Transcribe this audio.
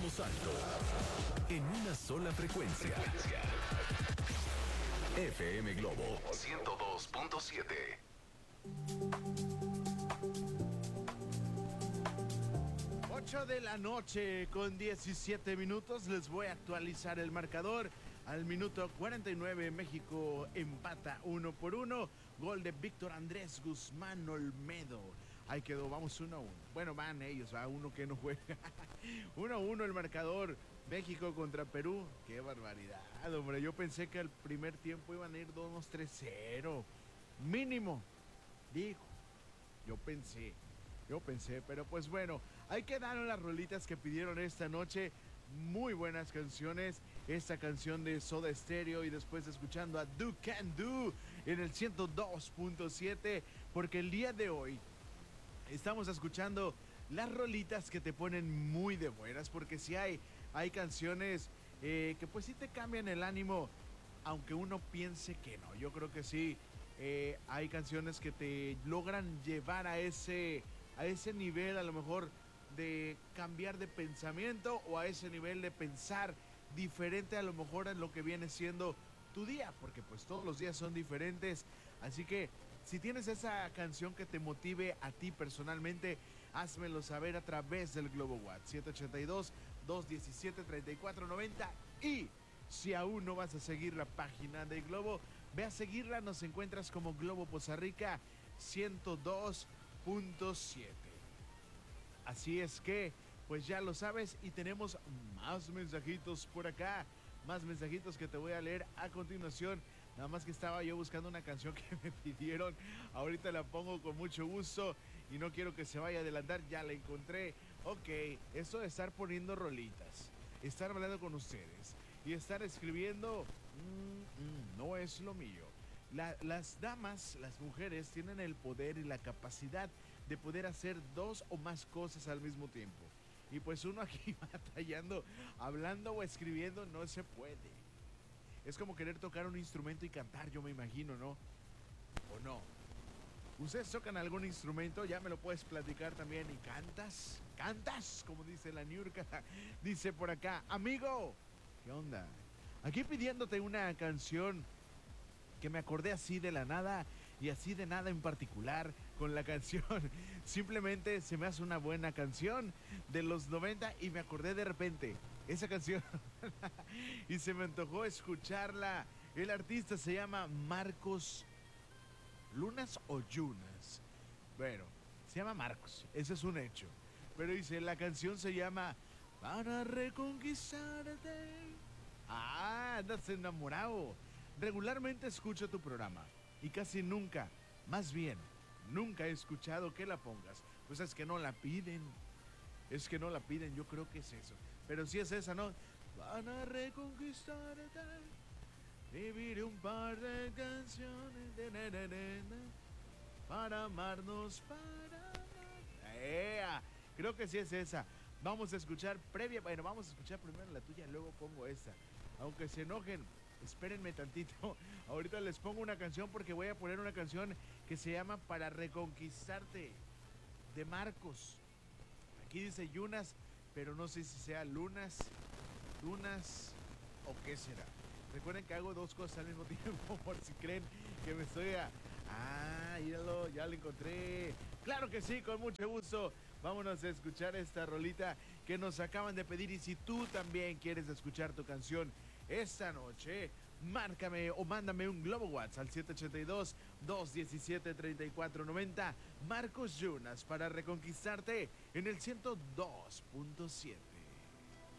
volamos alto en una sola frecuencia. FM Globo 102.7. 8 de la noche con 17 minutos. Les voy a actualizar el marcador. Al minuto 49 México empata 1-1. Gol de Víctor Andrés Guzmán Olmedo. Ahí quedó, vamos 1-1. Bueno, van ellos, va uno que no juega. 1-1 el marcador. México contra Perú. Qué barbaridad, hombre. Yo pensé que al primer tiempo iban a ir 2-3-0. Mínimo. Dijo. Yo pensé, pero pues bueno, ahí quedaron las rolitas que pidieron esta noche. Muy buenas canciones. Esta canción de Soda Stereo y después escuchando a Do Can Do en el 102.7, porque el día de hoy estamos escuchando las rolitas que te ponen muy de buenas, porque si hay canciones que pues sí te cambian el ánimo, aunque uno piense que no. Yo creo que sí. Hay canciones que te logran llevar a ese nivel, a lo mejor de cambiar de pensamiento, o a ese nivel de pensar diferente a lo mejor en lo que viene siendo tu día, porque pues todos los días son diferentes. Así que si tienes esa canción que te motive a ti personalmente, házmelo saber a través del Globo WhatsApp 782-217-3490. Y si aún no vas a seguir la página de Globo, ve a seguirla. Nos encuentras como Globo Poza Rica 102.7. Así es que, pues ya lo sabes, y tenemos más mensajitos por acá. Más mensajitos que te voy a leer a continuación. Nada más que estaba yo buscando una canción que me pidieron. Ahorita la pongo con mucho gusto y no quiero que se vaya a adelantar. Ya la encontré. Ok, eso de estar poniendo rolitas, estar hablando con ustedes y estar escribiendo, no es lo mío. Las damas, las mujeres, tienen el poder y la capacidad de poder hacer dos o más cosas al mismo tiempo. Y pues uno aquí batallando, hablando o escribiendo, no se puede. Es como querer tocar un instrumento y cantar, yo me imagino, ¿no? ¿O no? ¿Ustedes tocan algún instrumento? Ya me lo puedes platicar también. ¿Y cantas? ¿Cantas? Como dice la Niurka. Dice por acá, amigo, ¿qué onda? Aquí pidiéndote una canción que me acordé así de la nada y así de nada en particular con la canción. Simplemente se me hace una buena canción de los 90 y me acordé de repente esa canción y se me antojó escucharla. El artista se llama Marcos Lunas o Yunas. Bueno, se llama Marcos, ese es un hecho. Pero dice, la canción se llama Para reconquistarte. Ah, andas enamorado. Regularmente escucho tu programa y casi nunca, más bien, nunca he escuchado que la pongas. Pues es que no la piden. Es que no la piden, yo creo que es eso. Pero si es esa, ¿no? Para reconquistarte, viviré un par de canciones para amarnos, para amar. Creo que sí es esa. Vamos a escuchar vamos a escuchar primero la tuya, luego pongo esta. Aunque se enojen, espérenme tantito. Ahorita les pongo una canción porque voy a poner una canción que se llama Para reconquistarte, de Marcos. Aquí dice Yunas, pero no sé si sea Lunas o qué será. Recuerden que hago dos cosas al mismo tiempo, por si creen que me estoy míralo, ya lo encontré. Claro que sí, con mucho gusto. Vámonos a escuchar esta rolita que nos acaban de pedir. Y si tú también quieres escuchar tu canción esta noche, márcame o mándame un Globo WhatsApp al 782-217-3490. Marcos Yunas, Para reconquistarte en el 102.7.